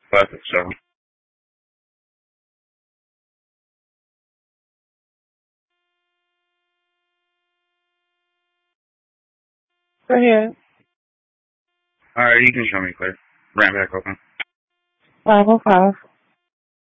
Classic show. Go ahead. Alright, you can show me, Claire. Ramp back open. 505.